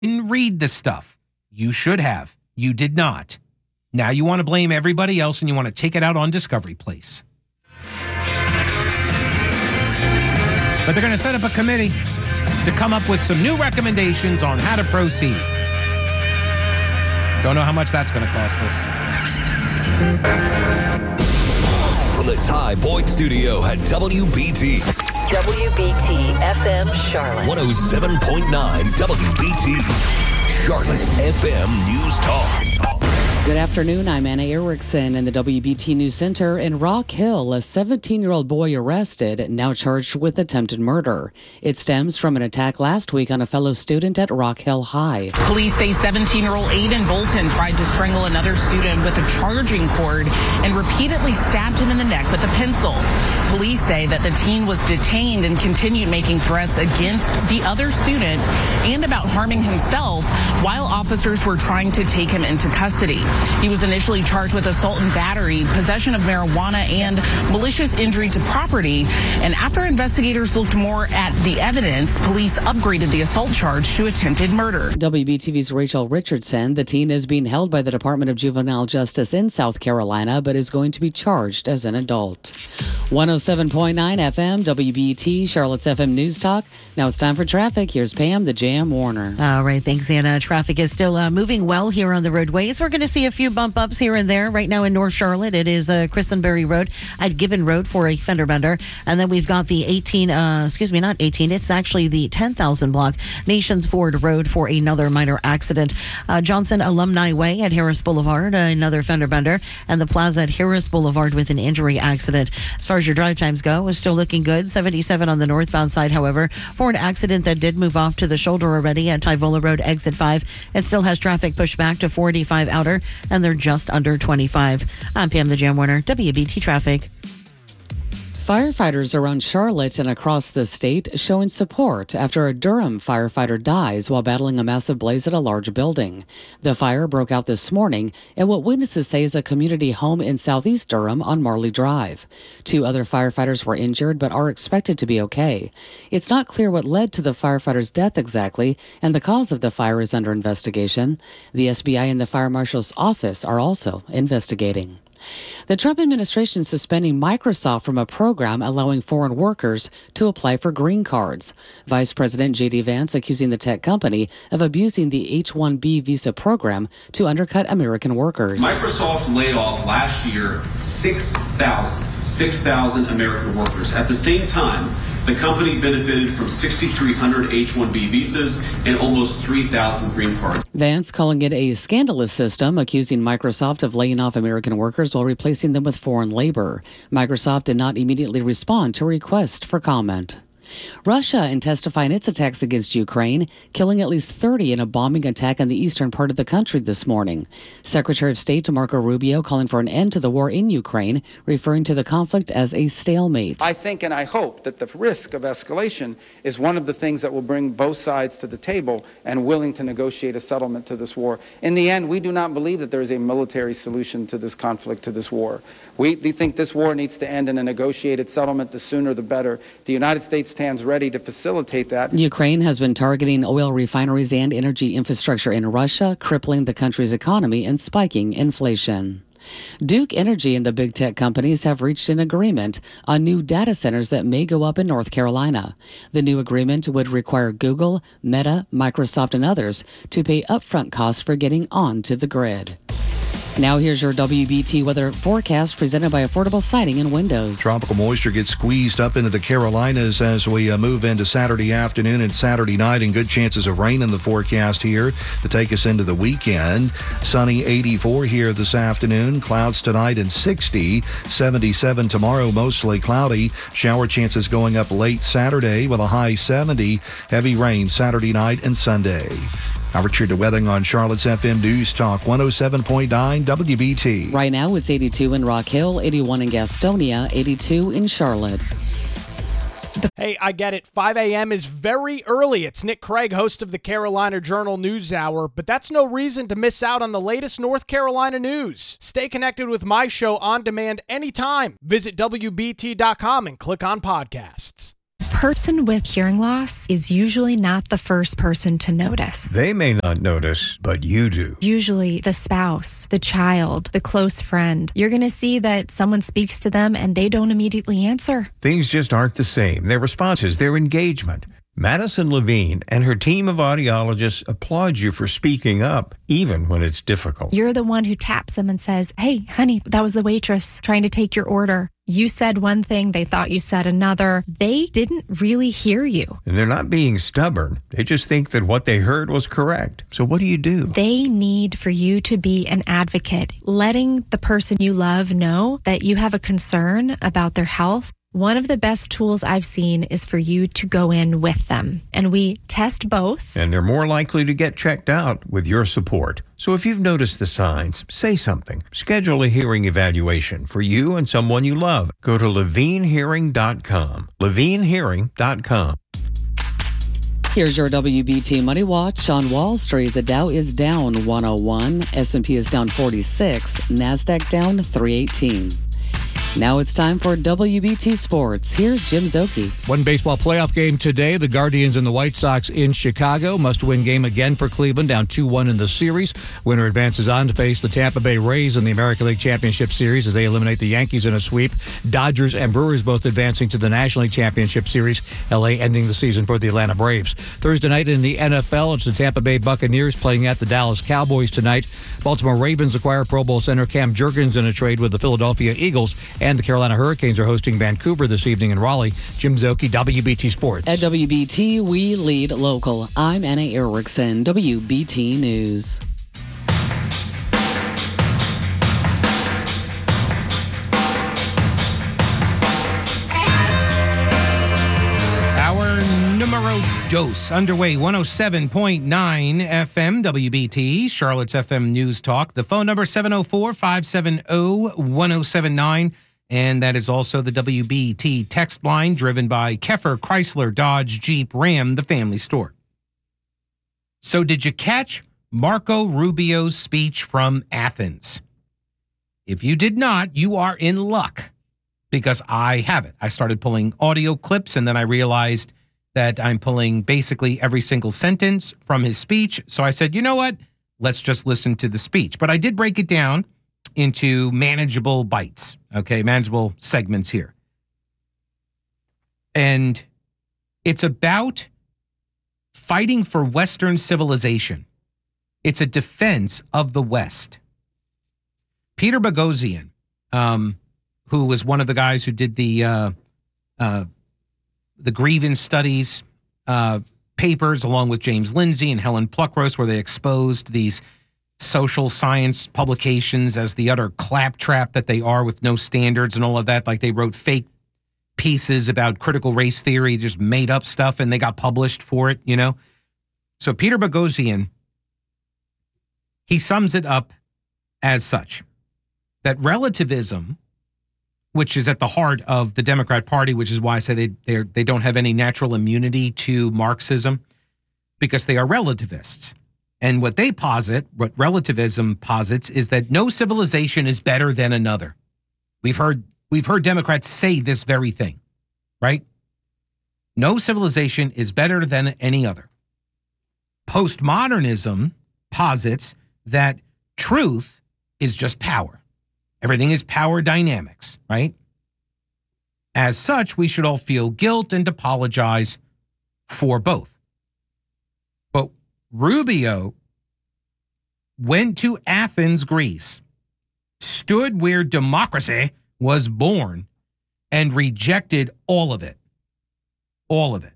and read the stuff. You should have. You did not. Now you want to blame everybody else and you want to take it out on Discovery Place. But they're going to set up a committee to come up with some new recommendations on how to proceed. Don't know how much that's going to cost us. From the Ty Boyd Studio at WBT. WBT FM Charlotte. 107.9 WBT. Charlotte's FM News Talk. Good afternoon. I'm Anna Erickson in the WBT News Center. In Rock Hill, a 17-year-old boy arrested, now charged with attempted murder. It stems from an attack last week on a fellow student at Rock Hill High. Police say 17-year-old Aiden Bolton tried to strangle another student with a charging cord and repeatedly stabbed him in the neck with a pencil. Police say that the teen was detained and continued making threats against the other student and about harming himself while officers were trying to take him into custody. He was initially charged with assault and battery, possession of marijuana, and malicious injury to property. And after investigators looked more at the evidence, police upgraded the assault charge to attempted murder. WBTV's Rachel Richardson. The teen is being held by the Department of Juvenile Justice in South Carolina, but is going to be charged as an adult. 107.9 FM, WBT, Charlotte's FM News Talk. Now it's time for traffic. Here's Pam, the Jam Warner. All right, thanks, Anna. Traffic is still moving well here on the roadways. We're going to see a few bump ups here and there. Right now in North Charlotte, it is Christenberry Road at Gibbon Road for a fender bender. And then we've got the it's actually the 10,000 block Nations Ford Road for another minor accident. Johnson Alumni Way at Harris Boulevard, another fender bender. And the Plaza at Harris Boulevard with an injury accident. As far as your drive times go, it's still looking good. 77 on the northbound side, however, for an accident that did move off to the shoulder already at Tyvola Road, exit 5. It still has traffic pushed back to 485 outer, and they're just under 25. I'm Pam the Jam Warner, WBT Traffic. Firefighters around Charlotte and across the state showing support after a Durham firefighter dies while battling a massive blaze at a large building. The fire broke out this morning in what witnesses say is a community home in southeast Durham on Marley Drive. 2 other firefighters were injured but are expected to be okay. It's not clear what led to the firefighter's death exactly, and the cause of the fire is under investigation. The SBI and the fire marshal's office are also investigating. The Trump administration suspending Microsoft from a program allowing foreign workers to apply for green cards. Vice President J.D. Vance accusing the tech company of abusing the H-1B visa program to undercut American workers. Microsoft laid off last year 6,000 American workers. At the same time, the company benefited from 6,300 H-1B visas and almost 3,000 green cards. Vance calling it a scandalous system, accusing Microsoft of laying off American workers while replacing them with foreign labor. Microsoft did not immediately respond to a request for comment. Russia intensifying its attacks against Ukraine, killing at least 30 in a bombing attack in the eastern part of the country this morning. Secretary of State Marco Rubio calling for an end to the war in Ukraine, referring to the conflict as a stalemate. I think and I hope that the risk of escalation is one of the things that will bring both sides to the table and willing to negotiate a settlement to this war. In the end, we do not believe that there is a military solution to this conflict, to this war. We think this war needs to end in a negotiated settlement. The sooner the better. The United States stands ready to facilitate that. Ukraine has been targeting oil refineries and energy infrastructure in Russia, crippling the country's economy and spiking inflation. Duke Energy and the big tech companies have reached an agreement on new data centers that may go up in North Carolina. The new agreement would require Google, Meta, Microsoft, and others to pay upfront costs for getting onto the grid. Now here's your WBT weather forecast presented by Affordable Siding and Windows. Tropical moisture gets squeezed up into the Carolinas as we move into Saturday afternoon and Saturday night, and good chances of rain in the forecast here to take us into the weekend. Sunny 84 here this afternoon. Clouds tonight and 60. 77 tomorrow, mostly cloudy. Shower chances going up late Saturday with a high 70. Heavy rain Saturday night and Sunday. Our Richard Weathering on Charlotte's FM News Talk 107.9 WBT. Right now it's 82 in Rock Hill, 81 in Gastonia, 82 in Charlotte. Hey, I get it. 5 a.m. is very early. It's Nick Craig, host of the Carolina Journal News Hour, but that's no reason to miss out on the latest North Carolina news. Stay connected with my show on demand anytime. Visit WBT.com and click on podcasts. person with hearing loss is usually not the first person to notice. They may not notice, but you do. Usually the spouse, the child, the close friend. You're going to see that someone speaks to them and they don't immediately answer. Things just aren't the same. Their responses, their engagement. Madison Levine and her team of audiologists applaud you for speaking up, even when it's difficult. You're the one who taps them and says, "Hey, honey, that was the waitress trying to take your order. You said one thing, they thought you said another. They didn't really hear you." And they're not being stubborn. They just think that what they heard was correct. So what do? They need for you to be an advocate, letting the person you love know that you have a concern about their health. One of the best tools I've seen is for you to go in with them. And we test both. And they're more likely to get checked out with your support. So if you've noticed the signs, say something. Schedule a hearing evaluation for you and someone you love. Go to levinehearing.com. levinehearing.com. Here's your WBT Money Watch. On Wall Street, the Dow is down 101, S&P is down 46, NASDAQ down 318. Now it's time for WBT Sports. Here's Jim Zoki. One baseball playoff game today. The Guardians and the White Sox in Chicago. Must-win game again for Cleveland, down 2-1 in the series. Winner advances on to face the Tampa Bay Rays in the American League Championship Series as they eliminate the Yankees in a sweep. Dodgers and Brewers both advancing to the National League Championship Series. L.A. ending the season for the Atlanta Braves. Thursday night in the NFL, it's the Tampa Bay Buccaneers playing at the Dallas Cowboys tonight. Baltimore Ravens acquire Pro Bowl center Cam Jurgens in a trade with the Philadelphia Eagles. And the Carolina Hurricanes are hosting Vancouver this evening in Raleigh. Jim Zoki, WBT Sports. At WBT, we lead local. I'm Anna Erickson, WBT News. Our numero dos underway, 107.9 FM WBT, Charlotte's FM News Talk. The phone number 704-570-1079. And that is also the WBT text line driven by Keffer Chrysler Dodge Jeep Ram, the family store. So did you catch Marco Rubio's speech from Athens? If you did not, you are in luck because I have it. I started pulling audio clips and then I realized that I'm pulling basically every single sentence from his speech. So I said, you know what? Let's just listen to the speech. But I did break it down into manageable bites, okay, manageable segments here. And it's about fighting for Western civilization. It's a defense of the West. Peter Boghossian, who was one of the guys who did the grievance studies papers, along with James Lindsay and Helen Pluckrose, where they exposed these social science publications as the utter claptrap that they are with no standards and all of that. Like they wrote fake pieces about critical race theory, just made up stuff, and they got published for it, you know? So Peter Boghossian, he sums it up as such, that relativism, which is at the heart of the Democrat Party, which is why I say they don't have any natural immunity to Marxism, because they are relativists. And what they posit, what relativism posits, is that no civilization is better than another. We've heard Democrats say this very thing, right? No civilization is better than any other. Postmodernism posits that truth is just power. Everything is power dynamics, right? As such, we should all feel guilt and apologize for both. But Rubio went to Athens, Greece, stood where democracy was born, and rejected all of it. All of it.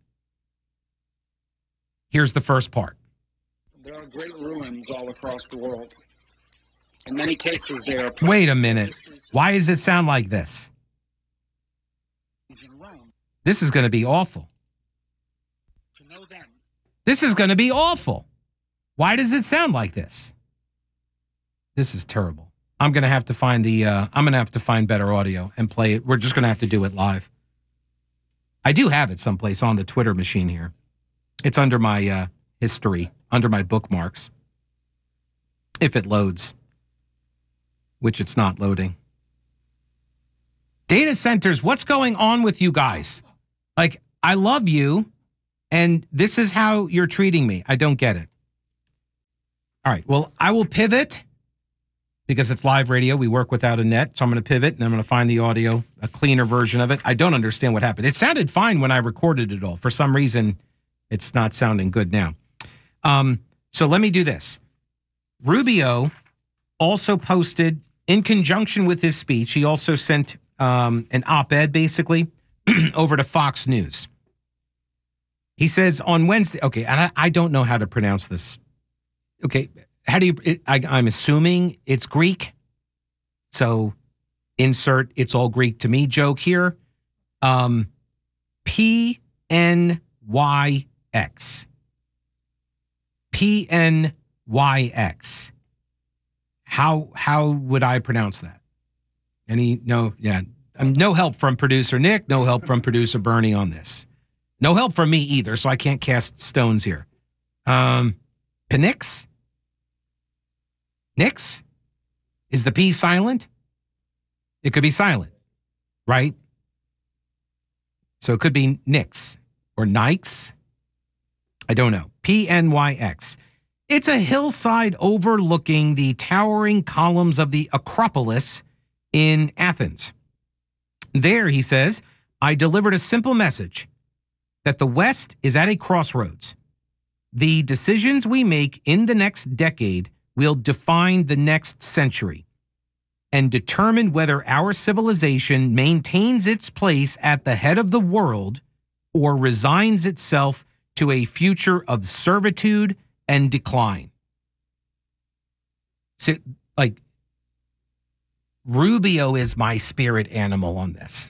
Here's the first part. There are great ruins all across the world. In many cases, they are... Wait a minute. Why does it sound like this? This is going to be awful. This is going to be awful. Why does it sound like this? This is terrible. I'm going to have to find better audio and play it. We're just going to have to do it live. I do have it someplace on the Twitter machine here. It's under my history, under my bookmarks. If it loads, which it's not loading. Data centers, what's going on with you guys? Like, I love you, and this is how you're treating me. I don't get it. All right, well, I will pivot because it's live radio. We work without a net, so I'm going to pivot, and I'm going to find the audio, a cleaner version of it. I don't understand what happened. It sounded fine when I recorded it all. For some reason, it's not sounding good now. So let me do this. Rubio also posted, in conjunction with his speech, he also sent an op-ed, basically, over to Fox News. He says on Wednesday, okay, and I don't know how to pronounce this. Okay, how do you, I'm assuming it's Greek. So insert it's all Greek to me joke here. PNYX. PNYX. How would I pronounce that? No help from producer Nick, no help from producer Bernie on this. No help from me either, so I can't cast stones here. Penix? Nix? Is the P silent? It could be silent, right? So it could be Nix or Nikes. I don't know. PNYX. It's a hillside overlooking the towering columns of the Acropolis in Athens. There, he says, I delivered a simple message that the West is at a crossroads. The decisions we make in the next decade will define the next century and determine whether our civilization maintains its place at the head of the world or resigns itself to a future of servitude and decline. So, Rubio is my spirit animal on this.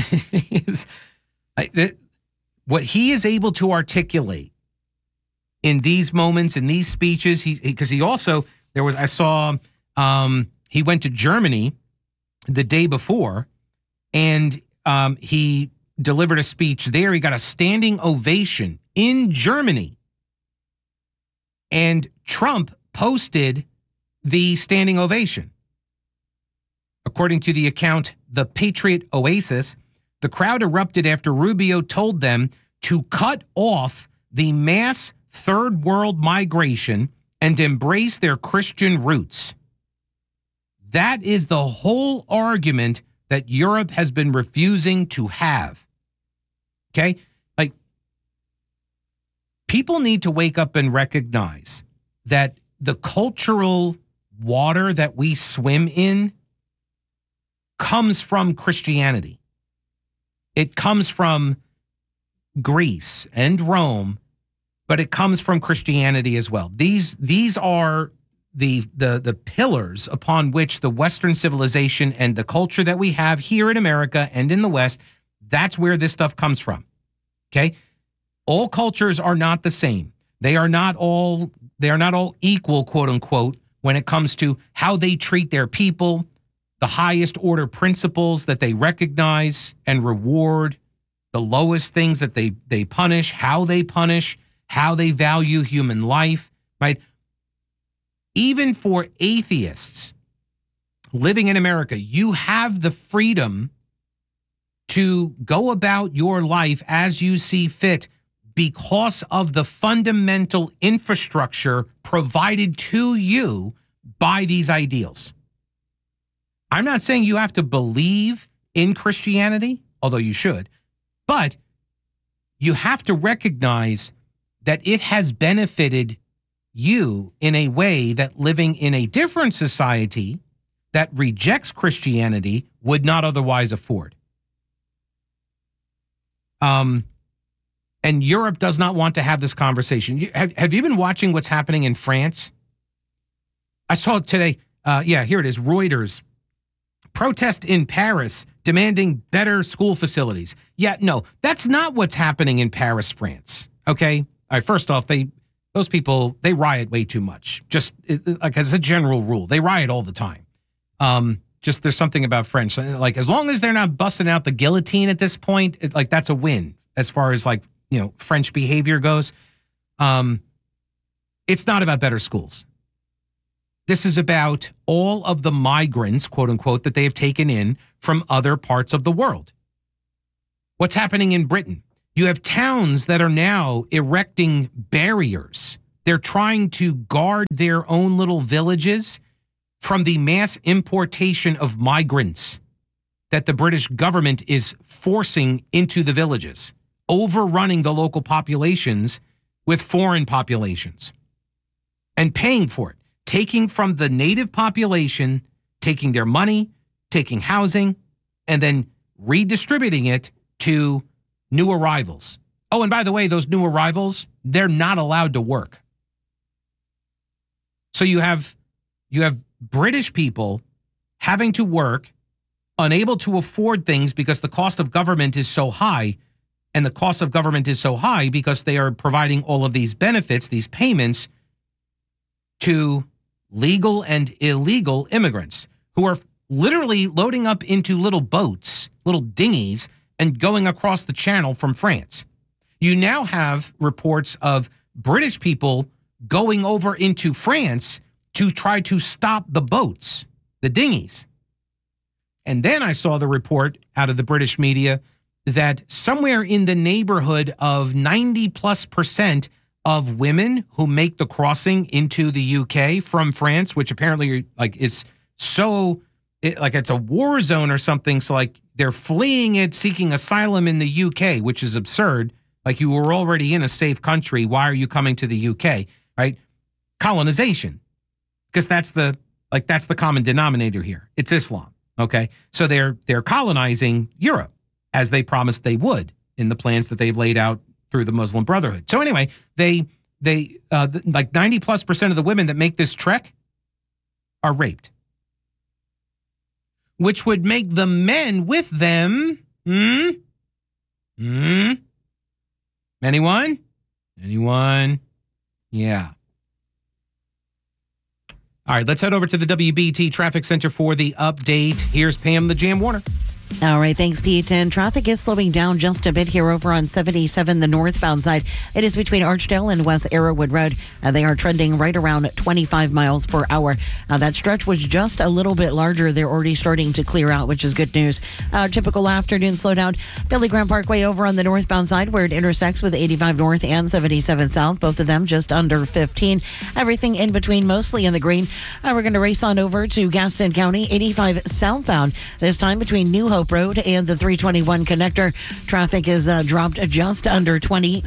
What he is able to articulate in these moments, in these speeches, because he also, I saw he went to Germany the day before, and he delivered a speech there. He got a standing ovation in Germany. And Trump posted the standing ovation. According to the account, The Patriot Oasis, the crowd erupted after Rubio told them to cut off the mass third world migration and embrace their Christian roots. That is the whole argument that Europe has been refusing to have. Okay? People need to wake up and recognize that the cultural water that we swim in comes from Christianity. It comes from Greece and Rome, but it comes from Christianity as well. These are the pillars upon which the Western civilization and the culture that we have here in America and in the West, that's where this stuff comes from. Okay? All cultures are not the same. They are not all equal, quote unquote, when it comes to how they treat their people, the highest order principles that they recognize and reward, the lowest things that they punish, how they value human life, right? Even for atheists living in America, you have the freedom to go about your life as you see fit because of the fundamental infrastructure provided to you by these ideals. I'm not saying you have to believe in Christianity, although you should, but you have to recognize that it has benefited you in a way that living in a different society that rejects Christianity would not otherwise afford. And Europe does not want to have this conversation. Have you been watching what's happening in France? I saw it today. Here it is. Reuters. Protest in Paris demanding better school facilities. Yeah, no, that's not what's happening in Paris, France. Okay? All right, first off, those people, they riot way too much. Just as a general rule. They riot all the time. Just there's something about French. As long as they're not busting out the guillotine at this point, that's a win as far as French behavior goes. It's not about better schools. This is about all of the migrants, quote unquote, that they have taken in from other parts of the world. What's happening in Britain? You have towns that are now erecting barriers. They're trying to guard their own little villages from the mass importation of migrants that the British government is forcing into the villages, overrunning the local populations with foreign populations and paying for it, taking from the native population, taking their money, taking housing, and then redistributing it to new arrivals. Oh, and by the way, those new arrivals, they're not allowed to work. So you have British people having to work, unable to afford things because the cost of government is so high, and the cost of government is so high because they are providing all of these benefits, these payments to legal and illegal immigrants who are literally loading up into little boats, little dinghies, and going across the channel from France. You now have reports of British people going over into France to try to stop the boats, the dinghies. And then I saw the report out of the British media that somewhere in the neighborhood of 90+% of women who make the crossing into the UK from France, which apparently is so it's a war zone or something. So they're fleeing it, seeking asylum in the UK, which is absurd. Like, you were already in a safe country. Why are you coming to the UK? Right? Colonization. Because that's the common denominator here. It's Islam. Okay. So they're colonizing Europe as they promised they would in the plans that they've laid out through the Muslim Brotherhood. So anyway, they 90+% of the women that make this trek are raped, which would make the men with them. Anyone? Yeah. All right, let's head over to the WBT Traffic Center for the update. Here's Pam the Jam Warner. All right, thanks, Pete. And traffic is slowing down just a bit here over on 77, the northbound side. It is between Archdale and West Arrowwood Road. They are trending right around 25 miles per hour. That stretch was just a little bit larger. They're already starting to clear out, which is good news. Typical afternoon slowdown. Billy Graham Parkway over on the northbound side where it intersects with 85 North and 77 South. Both of them just under 15. Everything in between mostly in the green. We're going to race on over to Gaston County, 85 southbound. This time between New Hope Road and the 321 connector. Traffic is dropped just under 20,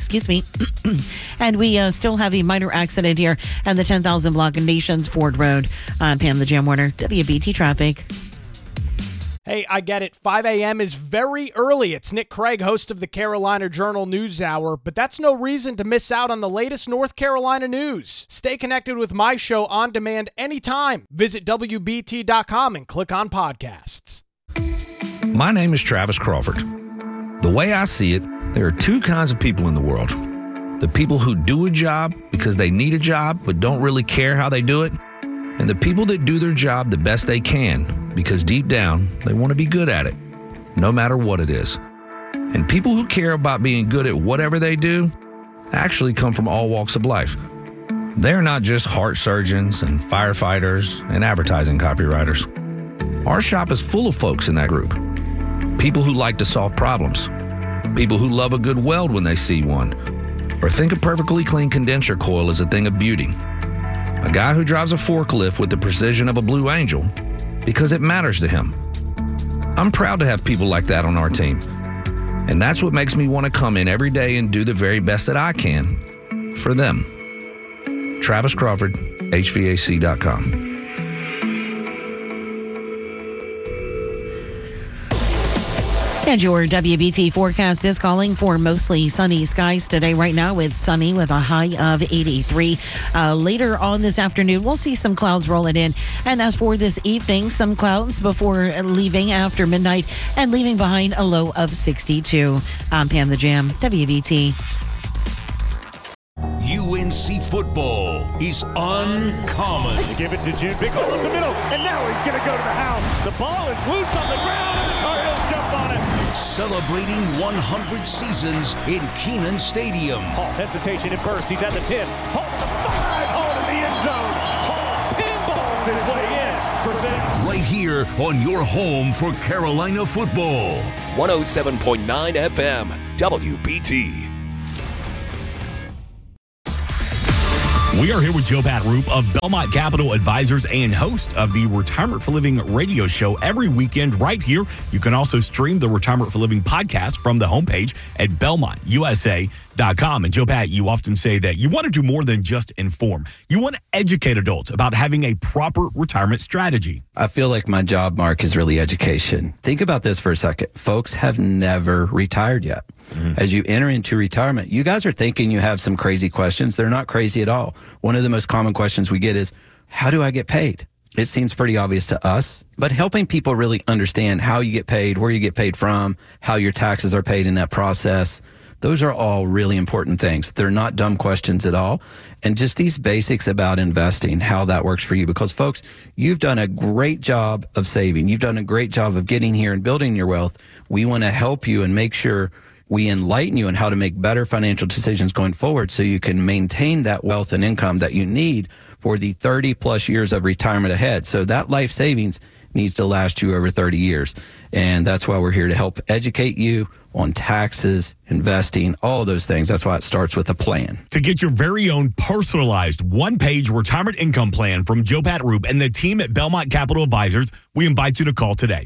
and we still have a minor accident here and the 10,000 block of Nations Ford Road. I'm Pam the Jam Warner, WBT Traffic. Hey, I get it. 5 a.m. is very early. It's Nick Craig, host of the Carolina Journal News Hour, but that's no reason to miss out on the latest North Carolina news. Stay connected with my show on demand anytime. Visit WBT.com and click on podcasts. My name is Travis Crawford. The way I see it, there are two kinds of people in the world. The people who do a job because they need a job but don't really care how they do it, and the people that do their job the best they can because deep down they want to be good at it, no matter what it is. And people who care about being good at whatever they do actually come from all walks of life. They're not just heart surgeons and firefighters and advertising copywriters. Our shop is full of folks in that group. People who like to solve problems. People who love a good weld when they see one. Or think a perfectly clean condenser coil is a thing of beauty. A guy who drives a forklift with the precision of a Blue Angel because it matters to him. I'm proud to have people like that on our team. And that's what makes me want to come in every day and do the very best that I can for them. Travis Crawford, HVAC.com. And your WBT forecast is calling for mostly sunny skies today. Right now, it's sunny with a high of 83. Later on this afternoon, we'll see some clouds rolling in. And as for this evening, some clouds before leaving after midnight and leaving behind a low of 62. I'm Pam the Jam, WBT. UNC football is uncommon. They give it to June. Big hole in the middle, and now he's going to go to the house. The ball is loose on the ground. Cardinals jump on it. Celebrating 100 seasons in Kenan Stadium. Hall hesitation at first. He's at the 10. Hall to the 5. Hall to the end zone. Hall pinballs his way in for 6. Right here on your home for Carolina football. 107.9 FM, WBT. We are here with Joe Pat Roop of Belmont Capital Advisors and host of the Retirement for Living radio show every weekend right here. You can also stream the Retirement for Living podcast from the homepage at BelmontUSA.com. And Joe Pat, you often say that you want to do more than just inform. You want to educate adults about having a proper retirement strategy. I feel like my job, Mark, is really education. Think about this for a second. Folks have never retired yet. As you enter into retirement, you guys are thinking you have some crazy questions. They're not crazy at all. One of the most common questions we get is, how do I get paid? It seems pretty obvious to us, but helping people really understand how you get paid, where you get paid from, how your taxes are paid in that process, those are all really important things. They're not dumb questions at all. And just these basics about investing, how that works for you. Because, folks, you've done a great job of saving. You've done a great job of getting here and building your wealth. We want to help you and make sure we enlighten you on how to make better financial decisions going forward so you can maintain that wealth and income that you need for the 30 plus years of retirement ahead. So that life savings needs to last you over 30 years. And that's why we're here to help educate you on taxes, investing, all of those things. That's why it starts with a plan. To get your very own personalized one-page retirement income plan from Joe Pat Roop and the team at Belmont Capital Advisors, we invite you to call today,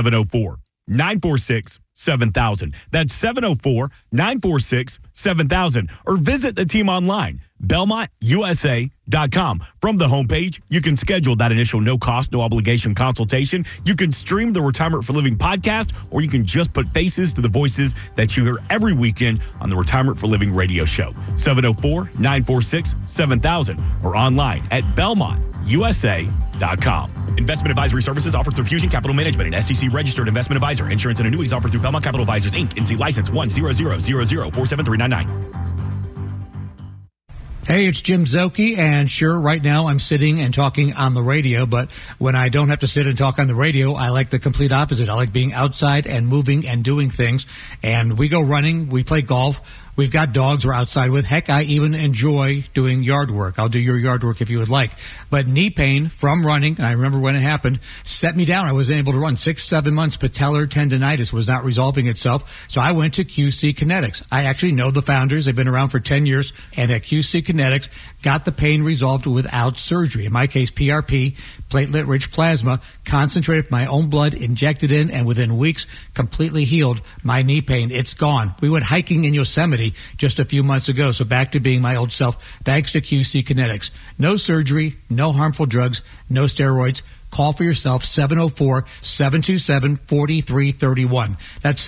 704-946-7000. That's 704-946-7000. Or visit the team online, BelmontUSA.com. From the homepage, you can schedule that initial no-cost, no-obligation consultation. You can stream the Retirement for Living podcast, or you can just put faces to the voices that you hear every weekend on the Retirement for Living radio show. 704-946-7000 or online at BelmontUSA.com. Investment advisory services offered through Fusion Capital Management, an SEC-registered investment advisor. Insurance and annuities offered through Belmont Capital Advisors, Inc., NC license 10000473399. Hey, it's Jim Zoki, and sure, right now I'm sitting and talking on the radio, but when I don't have to sit and talk on the radio, I like the complete opposite. I like being outside and moving and doing things, and we go running, we play golf, we've got dogs we're outside with. Heck, I even enjoy doing yard work. I'll do your yard work if you would like. But knee pain from running, and I remember when it happened, set me down. I wasn't able to run 6-7 months. Patellar tendonitis was not resolving itself. So I went to QC Kinetics. I actually know the founders. They've been around for 10 years. And at QC Kinetics, got the pain resolved without surgery. In my case, PRP, platelet-rich plasma, concentrated my own blood, injected in, and within weeks, completely healed my knee pain. It's gone. We went hiking in Yosemite just a few months ago, so back to being my old self, thanks to QC Kinetics. No surgery, no harmful drugs, no steroids. Call for yourself, 704-727-4331. That's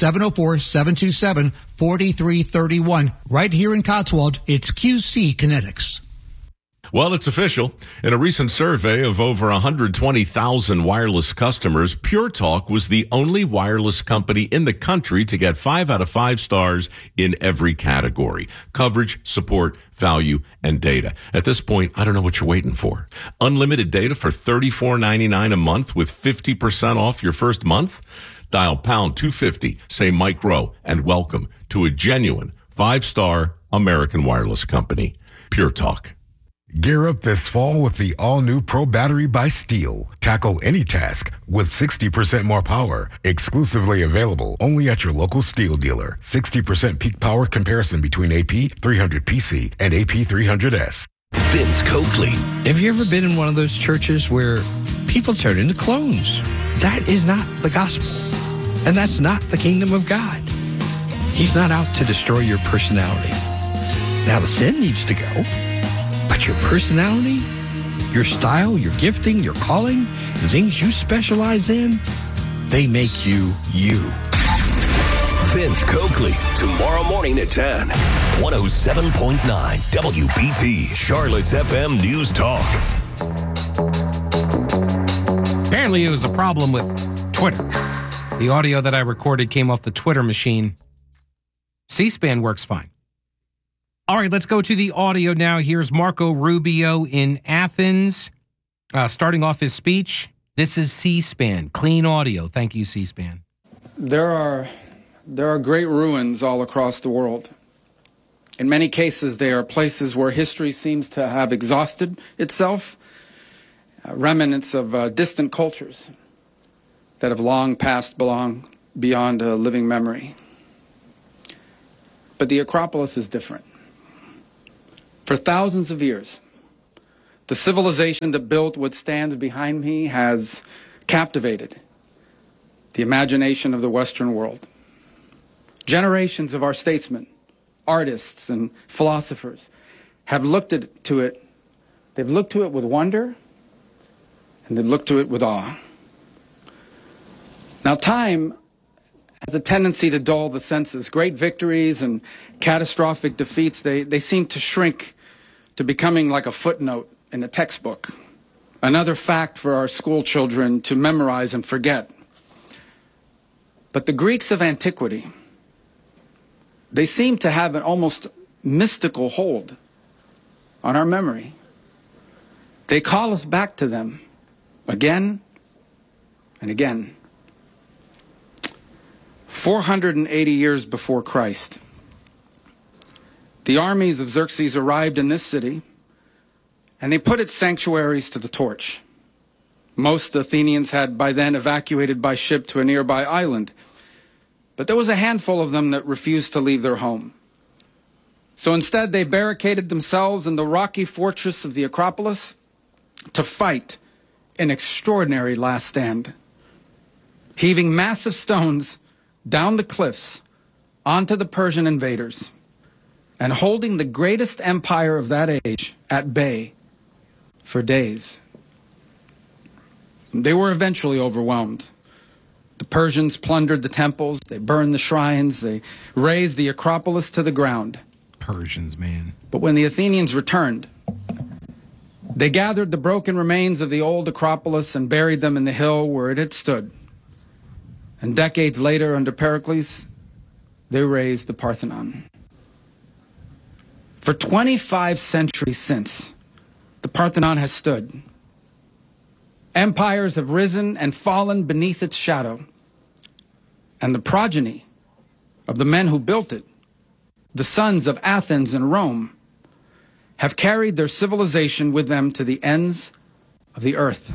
704-727-4331. Right here in Cotswold, it's QC Kinetics. Well, it's official. In a recent survey of over 120,000 wireless customers, Pure Talk was the only wireless company in the country to get 5 out of 5 stars in every category: coverage, support, value, and data. At this point, I don't know what you're waiting for. Unlimited data for $34.99 a month with 50% off your first month? Dial pound 250, say Mike Rowe, and welcome to a genuine 5-star American wireless company, Pure Talk. Gear up this fall with the all-new Pro Battery by Steel. Tackle any task with 60% more power. Exclusively available only at your local Steel dealer. 60% peak power comparison between AP 300PC and AP 300S. Vince Coakley. Have you ever been in one of those churches where people turn into clones? That is not the gospel. And that's not the kingdom of God. He's not out to destroy your personality. Now the sin needs to go. But your personality, your style, your gifting, your calling, the things you specialize in, they make you you. Vince Coakley, tomorrow morning at 10. 107.9 WBT, Charlotte's FM News Talk. Apparently it was a problem with Twitter. The audio that I recorded came off the Twitter machine. C-SPAN works fine. All right, let's go to the audio now. Here's Marco Rubio in Athens, starting off his speech. This is C-SPAN, clean audio. Thank you, C-SPAN. There are great ruins all across the world. In many cases, they are places where history seems to have exhausted itself, remnants of distant cultures that have long past belong beyond a living memory. But the Acropolis is different. For thousands of years, the civilization that built what stands behind me has captivated the imagination of the Western world. Generations of our statesmen, artists, and philosophers have looked to it. They've looked to it with wonder, and they've looked to it with awe. Now, time has a tendency to dull the senses. Great victories and catastrophic defeats, they seem to shrink to becoming like a footnote in a textbook, another fact for our school children to memorize and forget. But the Greeks of antiquity, they seem to have an almost mystical hold on our memory. They call us back to them again and again. 480 years before Christ, the armies of Xerxes arrived in this city, and they put its sanctuaries to the torch. Most Athenians had by then evacuated by ship to a nearby island, but there was a handful of them that refused to leave their home. So instead, they barricaded themselves in the rocky fortress of the Acropolis to fight an extraordinary last stand, heaving massive stones down the cliffs onto the Persian invaders and holding the greatest empire of that age at bay for days. They were eventually overwhelmed. The Persians plundered the temples, they burned the shrines, they razed the Acropolis to the ground. Persians, man. But when the Athenians returned, they gathered the broken remains of the old Acropolis and buried them in the hill where it had stood. And decades later, under Pericles, they raised the Parthenon. For 25 centuries since, the Parthenon has stood. Empires have risen and fallen beneath its shadow. And the progeny of the men who built it, the sons of Athens and Rome, have carried their civilization with them to the ends of the earth.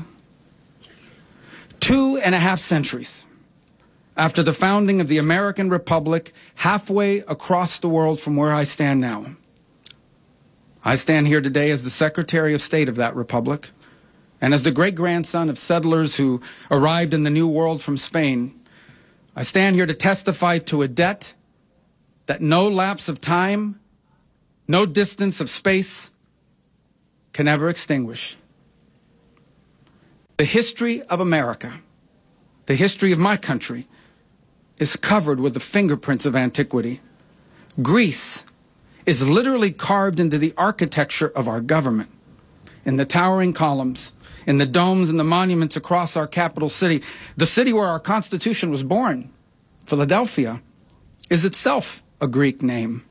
2.5 centuries after the founding of the American Republic, halfway across the world from where I stand now. I stand here today as the Secretary of State of that republic, and as the great-grandson of settlers who arrived in the New World from Spain. I stand here to testify to a debt that no lapse of time, no distance of space can ever extinguish. The history of America, the history of my country, is covered with the fingerprints of antiquity. Greece is literally carved into the architecture of our government, in the towering columns, in the domes and the monuments across our capital city. The city where our Constitution was born, Philadelphia, is itself a Greek name.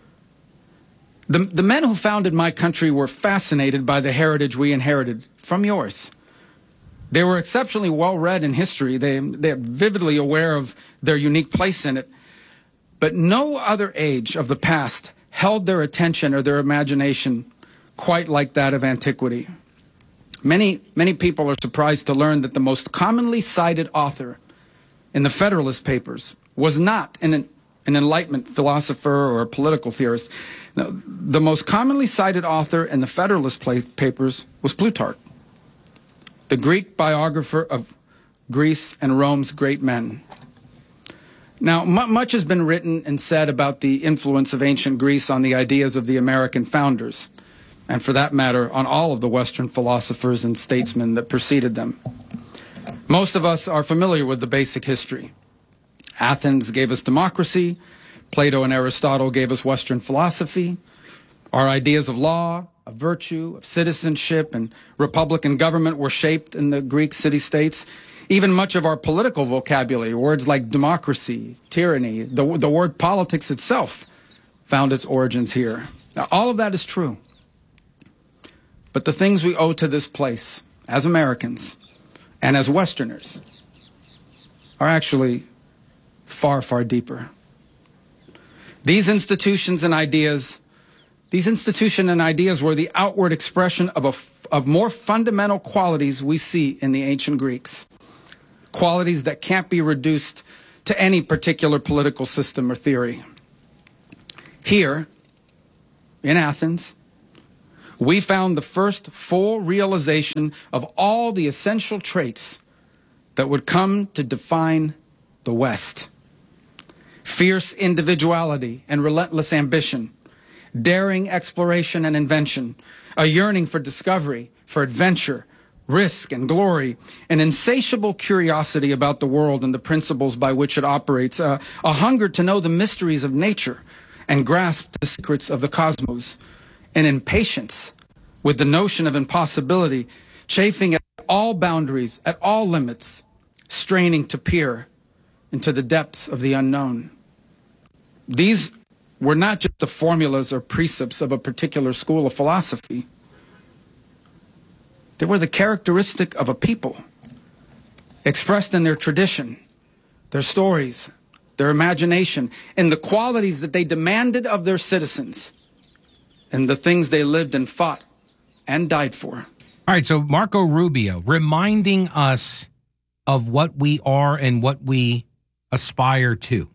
The men who founded my country were fascinated by the heritage we inherited from yours. They were exceptionally well-read in history. They're vividly aware of their unique place in it. But no other age of the past held their attention or their imagination quite like that of antiquity. Many people are surprised to learn that the most commonly cited author in the Federalist Papers was not an Enlightenment philosopher or a political theorist. No, the most commonly cited author in the Federalist Papers was Plutarch, the Greek biographer of Greece and Rome's great men. Now, much has been written and said about the influence of ancient Greece on the ideas of the American founders, and for that matter, on all of the Western philosophers and statesmen that preceded them. Most of us are familiar with the basic history. Athens gave us democracy. Plato and Aristotle gave us Western philosophy. Our ideas of law, of virtue, of citizenship, and republican government were shaped in the Greek city-states. Even much of our political vocabulary, words like democracy, tyranny, the word politics itself found its origins here. Now, all of that is true. But the things we owe to this place as Americans and as Westerners are actually far, far deeper. These institutions and ideas were the outward expression of more fundamental qualities we see in the ancient Greeks. Qualities that can't be reduced to any particular political system or theory. Here, in Athens, we found the first full realization of all the essential traits that would come to define the West. Fierce individuality and relentless ambition, daring exploration and invention, a yearning for discovery, for adventure, risk and glory, an insatiable curiosity about the world and the principles by which it operates, a hunger to know the mysteries of nature and grasp the secrets of the cosmos, an impatience with the notion of impossibility, chafing at all boundaries, at all limits, straining to peer into the depths of the unknown. These were not just the formulas or precepts of a particular school of philosophy. They were the characteristic of a people, expressed in their tradition, their stories, their imagination, in the qualities that they demanded of their citizens, and the things they lived and fought and died for. All right, so Marco Rubio reminding us of what we are and what we aspire to.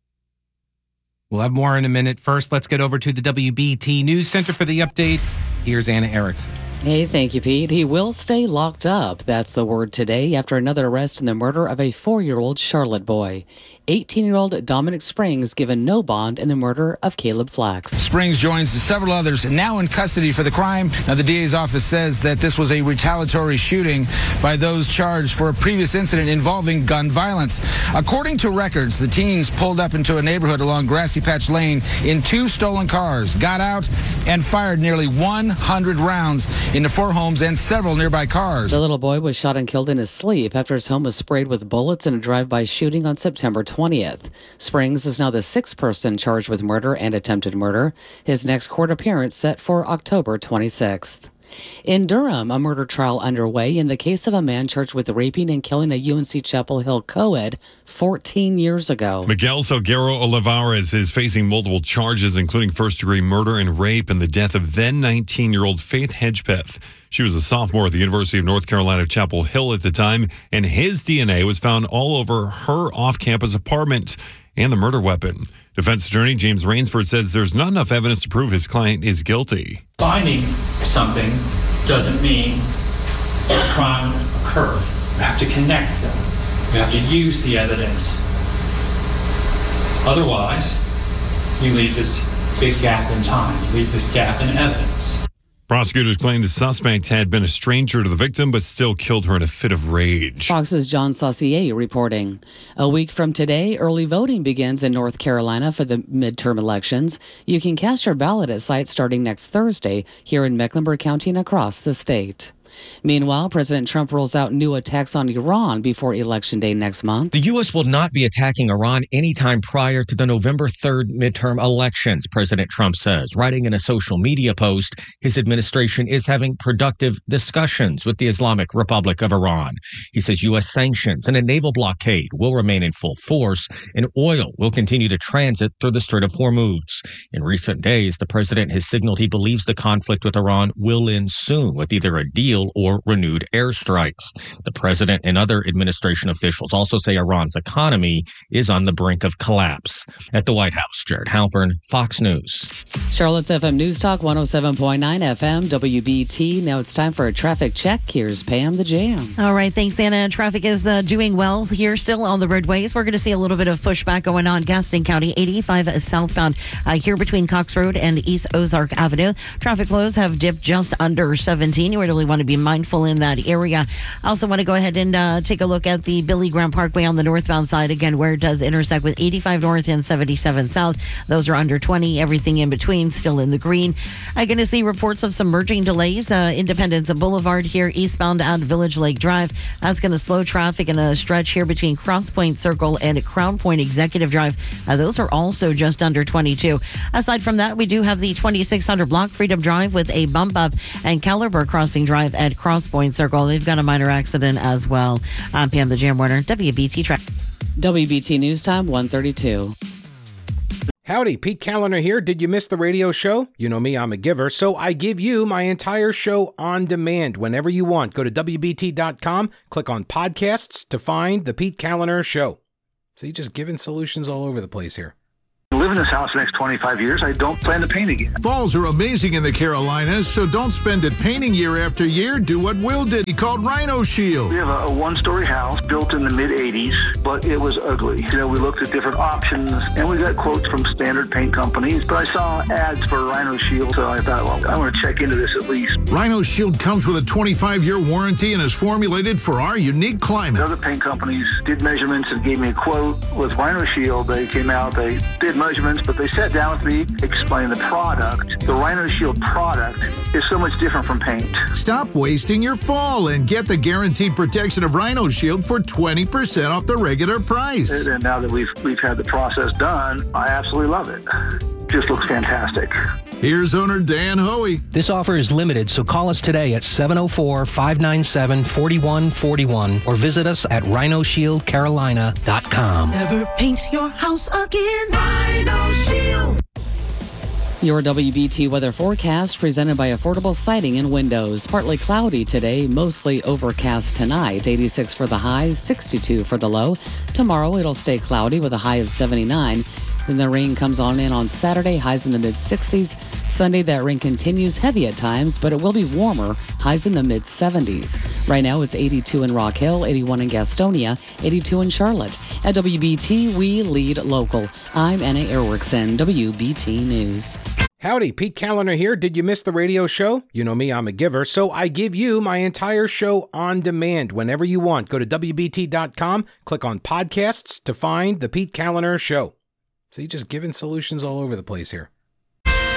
We'll have more in a minute. First, let's get over to the WBT News Center for the update. Here's Anna Erickson. Hey, thank you, Pete. He will stay locked up. That's the word today after another arrest in the murder of a 4-year-old Charlotte boy. 18-year-old Dominic Springs given no bond in the murder of Caleb Flax. Springs joins several others now in custody for the crime. Now, the DA's office says that this was a retaliatory shooting by those charged for a previous incident involving gun violence. According to records, the teens pulled up into a neighborhood along Grassy Patch Lane in 2 stolen cars, got out, and fired nearly 100 rounds into 4 homes and several nearby cars. The little boy was shot and killed in his sleep after his home was sprayed with bullets in a drive-by shooting on September 20th. Springs is now the 6th person charged with murder and attempted murder. His next court appearance set for October 26th. In Durham, a murder trial underway in the case of a man charged with raping and killing a UNC Chapel Hill co-ed 14 years ago. Miguel Salguero Olivares is facing multiple charges, including first-degree murder and rape and the death of then 19-year-old Faith Hedgepeth. She was a sophomore at the University of North Carolina Chapel Hill at the time, and his DNA was found all over her off-campus apartment and the murder weapon. Defense attorney James Rainsford says there's not enough evidence to prove his client is guilty. Finding something doesn't mean a crime occurred. We have to connect them. We have to use the evidence. Otherwise, you leave this big gap in time. You leave this gap in evidence. Prosecutors claim the suspect had been a stranger to the victim, but still killed her in a fit of rage. Fox's John Saucier reporting. A week from today, early voting begins in North Carolina for the midterm elections. You can cast your ballot at sites starting next Thursday here in Mecklenburg County and across the state. Meanwhile, President Trump rolls out new attacks on Iran before Election Day next month. The U.S. will not be attacking Iran anytime prior to the November 3rd midterm elections, President Trump says. Writing in a social media post, his administration is having productive discussions with the Islamic Republic of Iran. He says U.S. sanctions and a naval blockade will remain in full force, and oil will continue to transit through the Strait of Hormuz. In recent days, the president has signaled he believes the conflict with Iran will end soon with either a deal or renewed airstrikes. The president and other administration officials also say Iran's economy is on the brink of collapse. At the White House, Jared Halpern, Fox News. Charlotte's FM News Talk 107.9 FM, WBT. Now it's time for a traffic check. Here's Pam the Jam. All right, thanks, Anna. Traffic is doing well here still on the roadways. We're going to see a little bit of pushback going on Gaston County 85 southbound here between Cox Road and East Ozark Avenue. Traffic flows have dipped just under 17. You really want to be mindful in that area. I also want to go ahead and take a look at the Billy Graham Parkway on the northbound side, again, where it does intersect with 85 north and 77 south. Those are under 20. Everything in between still in the green. I'm going to see reports of some merging delays. Independence Boulevard here eastbound at Village Lake Drive. That's going to slow traffic in a stretch here between Cross Point Circle and Crown Point Executive Drive. Those are also just under 22. Aside from that, we do have the 2600 block Freedom Drive with a bump up, and Caliber Crossing Drive at Cross Point Circle. They've got a minor accident as well. I'm Pam the Jam Warner, WBT Traffic. WBT News Time 1:32. Howdy, Pete Callender here. Did you miss the radio show? You know me, I'm a giver, so I give you my entire show on demand whenever you want. Go to WBT.com, click on podcasts to find the Pete Callender Show. See, just giving solutions all over the place here. Live in this house the next 25 years. I don't plan to paint again. Falls are amazing in the Carolinas, so don't spend it painting year after year. Do what Will did. He called Rhino Shield. We have a one-story house built in the mid-'80s, but it was ugly. We looked at different options, and we got quotes from standard paint companies, but I saw ads for Rhino Shield, so I thought, well, I want to check into this at least. Rhino Shield comes with a 25-year warranty and is formulated for our unique climate. Other paint companies did measurements and gave me a quote. With Rhino Shield, they came out, they did measurements, but they sat down with me, explained the product. The Rhino Shield product is so much different from paint. Stop wasting your fall and get the guaranteed protection of Rhino Shield for 20% off the regular price. And now that we've had the process done, I absolutely love it. Just looks fantastic. Here's owner Dan Hoey. This offer is limited, so call us today at 704-597-4141 or visit us at rhinoshieldcarolina.com. Never paint your house again. Rhino Shield. Your WBT weather forecast presented by Affordable Siding and Windows. Partly cloudy today, mostly overcast tonight. 86 for the high, 62 for the low. Tomorrow it'll stay cloudy with a high of 79. Then the rain comes on in on Saturday, highs in the mid-60s. Sunday, that rain continues, heavy at times, but it will be warmer, highs in the mid-70s. Right now, it's 82 in Rock Hill, 81 in Gastonia, 82 in Charlotte. At WBT, we lead local. I'm Anna Erickson, WBT News. Howdy, Pete Callender here. Did you miss the radio show? You know me, I'm a giver, so I give you my entire show on demand whenever you want. Go to WBT.com, click on podcasts to find the Pete Callender Show. See, just giving solutions all over the place here.